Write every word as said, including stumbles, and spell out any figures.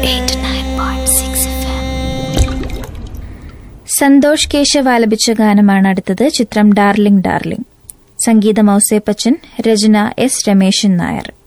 സന്തോഷ് കേശവ് ആലപിച്ച ഗാനമാണ് അടുത്തത്. ചിത്രം ഡാർലിംഗ് ഡാർലിംഗ്. സംഗീതം ഔസേപ്പച്ചൻ, രചന എസ് രമേശൻ നായർ.